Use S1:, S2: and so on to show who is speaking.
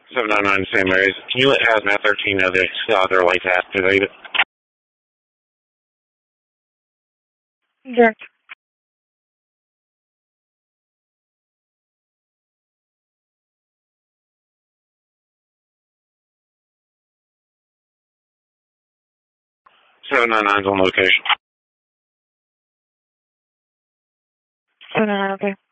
S1: 799 St. Mary's. Can you let Hazmat 13 know that their lights activated?
S2: Direct.
S1: 799's on location.
S2: 799, okay.